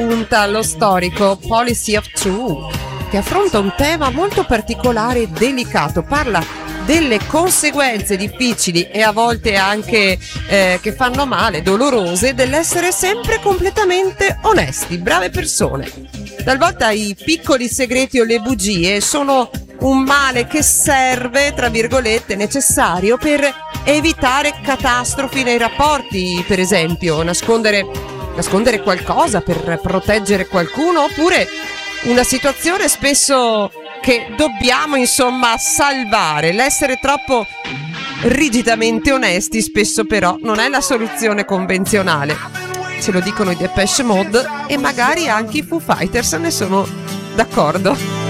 spunta lo storico Policy of Truth, che affronta un tema molto particolare e delicato. Parla delle conseguenze difficili e a volte anche che fanno male, dolorose, dell'essere sempre completamente onesti, brave persone. Talvolta i piccoli segreti o le bugie sono un male che serve, tra virgolette, necessario per evitare catastrofi nei rapporti, per esempio, nascondere qualcosa per proteggere qualcuno, oppure una situazione spesso che dobbiamo insomma salvare. L'essere troppo rigidamente onesti spesso però non è la soluzione convenzionale. Ce lo dicono i Depeche Mode e magari anche i Foo Fighters ne sono d'accordo.